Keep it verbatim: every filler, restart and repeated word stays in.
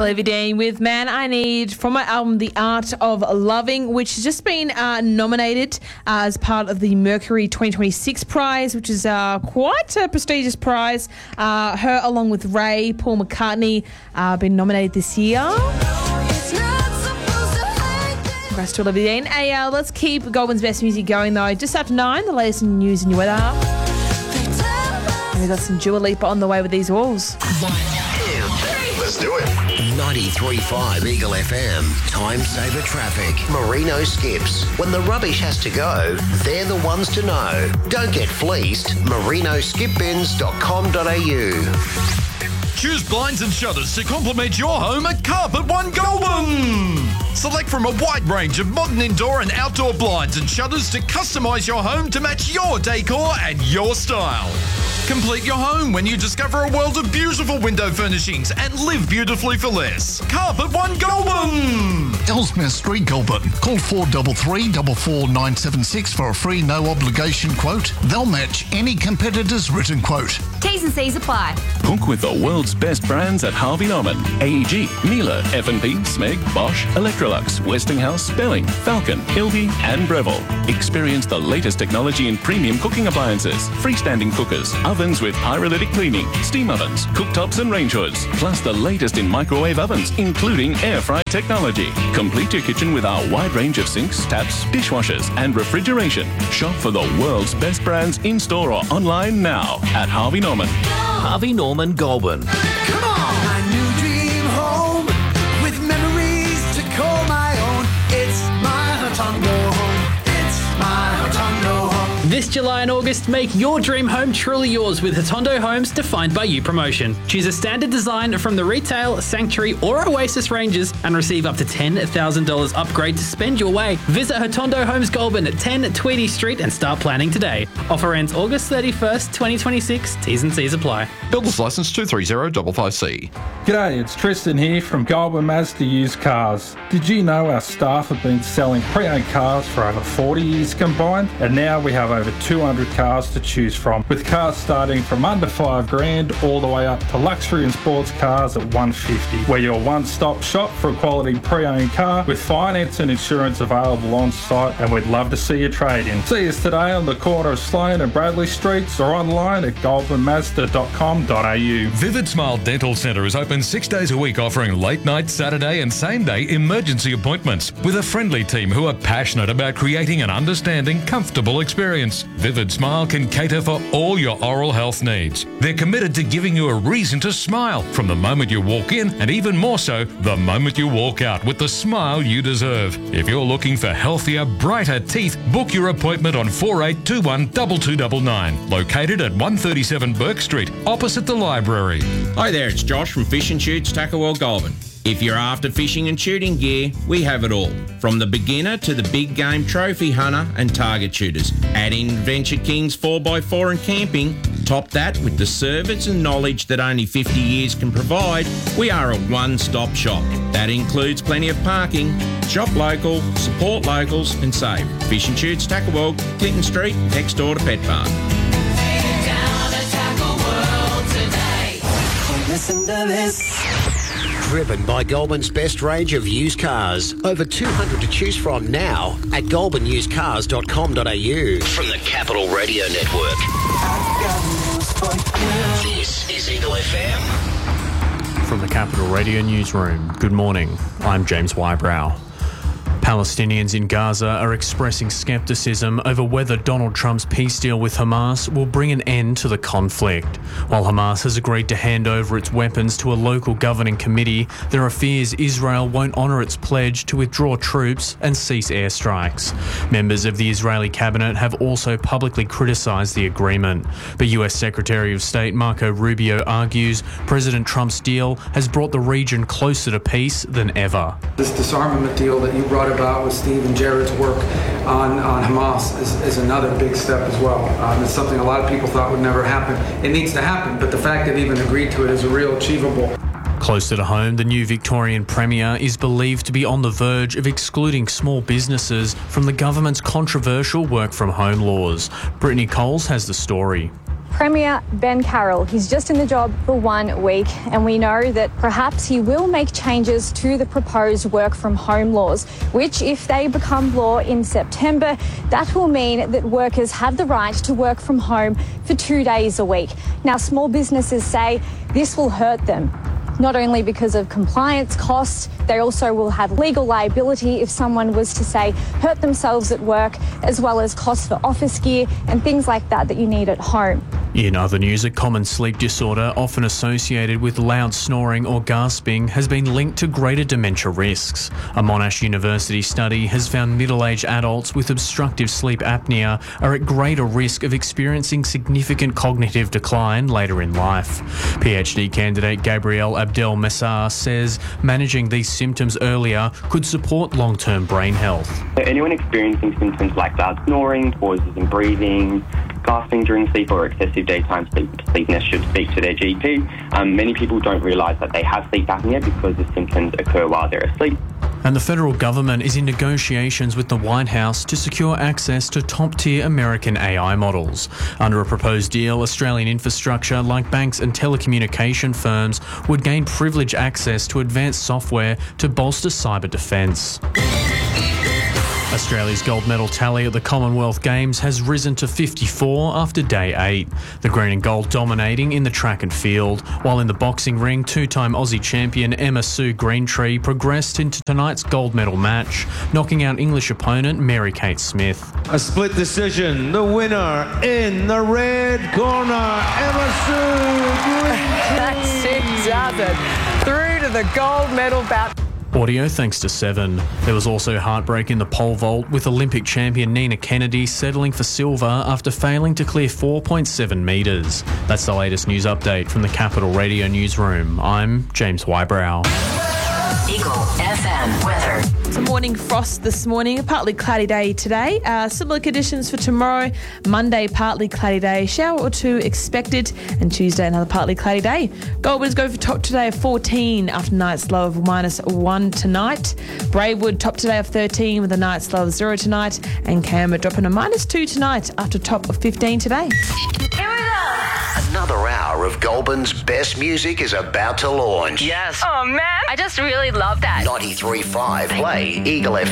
Olivia Dean with Man I Need from my album The Art of Loving, which has just been uh, nominated uh, as part of the Mercury twenty twenty-six prize, which is uh, quite a prestigious prize. Uh, her, along with Ray, Paul McCartney, uh, been nominated this year. Congrats to Olivia Dean. Hey, uh, let's keep Goulburn's best music going, though. Just after nine, the latest in news and your weather. And we've got some Dua Lipa on the way with these walls. Let's do it. ninety-three point five Eagle F M. Time saver traffic. Merino Skips. When the rubbish has to go, they're the ones to know. Don't get fleeced. merino skip bins dot com dot a u. Choose blinds and shutters to complement your home at Carpet One Goulburn. Select from a wide range of modern indoor and outdoor blinds and shutters to customise your home to match your decor and your style. Complete your home when you discover a world of beautiful window furnishings and live beautifully for less. Carpet One Goulburn. Ellesmere Street, Goulburn. Call four three three, four four nine seven six for a free no obligation quote. They'll match any competitor's written quote. T's and C's apply. Cook with the world's best brands at Harvey Norman. A E G, Miele, F and P, Smeg, Bosch, Electrolux, Westinghouse, Belling, Falcon, Ilby and Breville. Experience the latest technology in premium cooking appliances, freestanding cookers, ovens with pyrolytic cleaning, steam ovens, cooktops and range hoods, plus the latest in microwave ovens, including air fry technology. Complete your kitchen with our wide range of sinks, taps, dishwashers and refrigeration. Shop for the world's best brands in-store or online now at Harvey Norman. Harvey Norman Goulburn. Come on! My new dream home with memories to call my own. It's my Hotondo home. It's my Hotondo home. This July and August, make your dream home truly yours with Hotondo Homes Defined by You promotion. Choose a standard design from the Retail, Sanctuary or Oasis ranges and receive up to ten thousand dollars upgrade to spend your way. Visit Hotondo Homes Goulburn at ten Tweedy Street and start planning today. Offer ends August thirty-first, twenty twenty-six. T's and C's apply. Builder's Licence two three zero five five C. G'day, it's Tristan here from Goulburn Mazda Used Cars. Did you know our staff have been selling pre-owned cars for over forty years combined? And now we have over two hundred cars to choose from, with cars starting from under five grand all the way up to luxury and sports cars at one fifty. We're your one-stop shop for a quality pre-owned car with finance and insurance available on site, and we'd love to see you trade in. See us today on the corner of Sloane and Bradley Streets or online at goulburn mazda dot com dot a u. Vivid Smile Dental Centre is open six days a week, offering late night, Saturday and same day emergency appointments with a friendly team who are passionate about creating an understanding, comfortable experience. Vivid Smile can cater for all your oral health needs. They're committed to giving you a reason to smile from the moment you walk in, and even more so the moment you walk out, with the smile you deserve. If you're looking for healthier, brighter teeth, book your appointment on four eight two one, two two nine nine. Located at one thirty-seven Burke Street, opposite the library. Hi there, it's Josh from Fish and Shoots Tackle World Goulburn. If you're after fishing and shooting gear, we have it all. From the beginner to the big game trophy hunter and target shooters. Add in Venture Kings four by four and camping. Top that with the service and knowledge that only fifty years can provide. We are a one-stop shop. That includes plenty of parking. Shop local, support locals and save. Fish and Shoots Tackle World, Clinton Street, next door to Pet Barn. Listen to this. Driven by Goulburn's best range of used cars. Over two hundred to choose from now at goulburn used cars dot com dot a u. From the Capital Radio Network. This is Eagle F M. From the Capital Radio Newsroom, good morning. I'm James Wybrow. Palestinians in Gaza are expressing scepticism over whether Donald Trump's peace deal with Hamas will bring an end to the conflict. While Hamas has agreed to hand over its weapons to a local governing committee, there are fears Israel won't honour its pledge to withdraw troops and cease airstrikes. Members of the Israeli cabinet have also publicly criticised the agreement. But U S Secretary of State Marco Rubio argues President Trump's deal has brought the region closer to peace than ever. This disarmament deal that you brought about with Steve and Jared's work on, on Hamas is, is another big step as well. Um, it's something a lot of people thought would never happen. It needs to happen, but the fact they've even agreed to it is a real achievable. Closer to home, the new Victorian Premier is believed to be on the verge of excluding small businesses from the government's controversial work-from-home laws. Brittany Coles has the story. Premier Ben Carroll. He's just in the job for one week, and we know that perhaps he will make changes to the proposed work from home laws, which, if they become law in September, that will mean that workers have the right to work from home for two days a week. Now, small businesses say this will hurt them, not only because of compliance costs, they also will have legal liability if someone was to, say, hurt themselves at work, as well as costs for office gear and things like that that you need at home. In other news, a common sleep disorder often associated with loud snoring or gasping has been linked to greater dementia risks. A Monash University study has found middle-aged adults with obstructive sleep apnea are at greater risk of experiencing significant cognitive decline later in life. PhD candidate Gabrielle Abdel Messar says managing these symptoms earlier could support long-term brain health. Anyone experiencing symptoms like loud snoring, pauses in breathing, gasping during sleep or excessive daytime sleep sleepiness should speak to their G P. Um, many people don't realise that they have sleep apnea because the symptoms occur while they're asleep. And the federal government is in negotiations with the White House to secure access to top-tier American A I models. Under a proposed deal, Australian infrastructure like banks and telecommunication firms would gain privileged access to advanced software to bolster cyber defence. Australia's gold medal tally at the Commonwealth Games has risen to fifty-four after day eight. The green and gold dominating in the track and field, while in the boxing ring, two-time Aussie champion Emma Sue Greentree progressed into tonight's gold medal match, knocking out English opponent Mary-Kate Smith. A split decision, the winner in the red corner, Emma Sue Greentree. That's it, does it. Through to the gold medal bout. Audio thanks to Seven. There was also heartbreak in the pole vault, with Olympic champion Nina Kennedy settling for silver after failing to clear four point seven metres. That's the latest news update from the Capital Radio newsroom. I'm James Wybrow. Eagle F M weather. Some morning frost this morning, a partly cloudy day today. Uh, similar conditions for tomorrow. Monday, partly cloudy day, shower or two expected, and Tuesday, another partly cloudy day. Goulburns go for top today of fourteen after night's low of minus one tonight. Braidwood top today of thirteen with a night's low of zero tonight, and Canberra dropping a minus two tonight after top of fifteen today. Here we go. Another hour of Goulburn's best music is about to launch. Yes. Oh, man. I just really love that. ninety-three point five Play Eagle F M.